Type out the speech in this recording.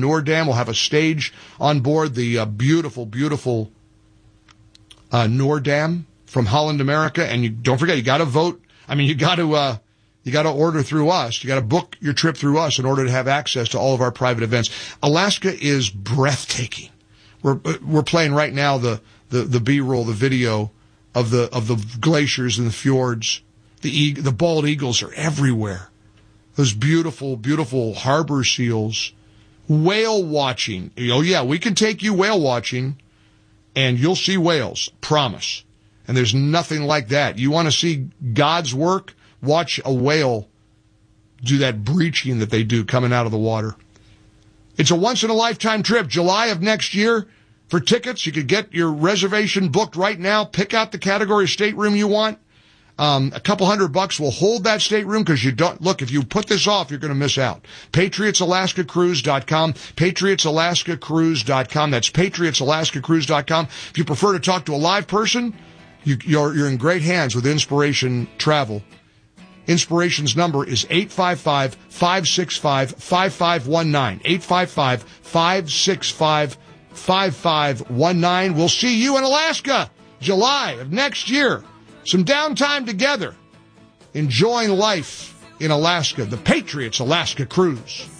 NORDAM. We'll have a stage on board the beautiful, beautiful NORDAM from Holland America. And don't forget, you got to vote. I mean, you got to order through us. You got to book your trip through us in order to have access to all of our private events. Alaska is breathtaking. We're playing right now the B-roll, the video of the glaciers and the fjords. The bald eagles are everywhere. Those beautiful, beautiful harbor seals. Whale watching. Oh yeah, we can take you whale watching and you'll see whales. Promise. And there's nothing like that. You want to see God's work? Watch a whale do that breaching that they do coming out of the water. It's a once-in-a-lifetime trip. July of next year. For tickets, you could get your reservation booked right now. Pick out the category of stateroom you want. A couple $100 will hold that stateroom because you don't, look, if you put this off, you're going to miss out. PatriotsAlaskaCruise.com, PatriotsAlaskaCruise.com. That's PatriotsAlaskaCruise.com. If you prefer to talk to a live person, you're in great hands with Inspiration Travel. Inspiration's number is 855-565-5519. 855-565-5519. We'll see you in Alaska, July of next year. Some downtime together, enjoying life in Alaska. The Patriots Alaska Cruise.